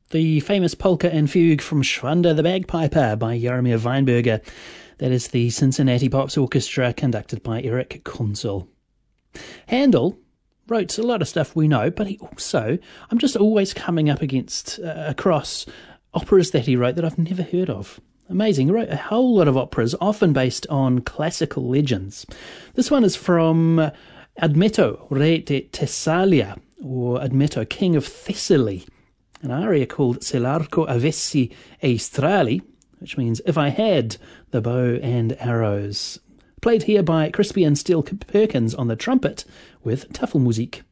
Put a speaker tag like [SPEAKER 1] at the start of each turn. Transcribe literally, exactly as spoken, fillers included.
[SPEAKER 1] The famous polka and fugue from Schwander the Bagpiper by Jaromir Weinberger. That is the Cincinnati Pops Orchestra, conducted by Eric Kunzel. Handel wrote a lot of stuff we know, but he also, I'm just always coming up against, uh, across operas that he wrote that I've never heard of. Amazing. He wrote a whole lot of operas, often based on classical legends. This one is from Admeto, Re de Thessalia, or Admeto, King of Thessaly, an aria called Se l'arco avessi e strali, which means if I had the bow and arrows. Played here by Crispy and Steele Perkins on the trumpet with Tafelmusik.